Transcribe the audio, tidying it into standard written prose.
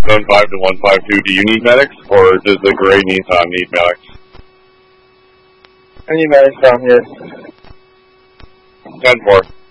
Zone 5 to 152, do you need medics, or does the gray Nissan need medics? I need medics down here. 10-4.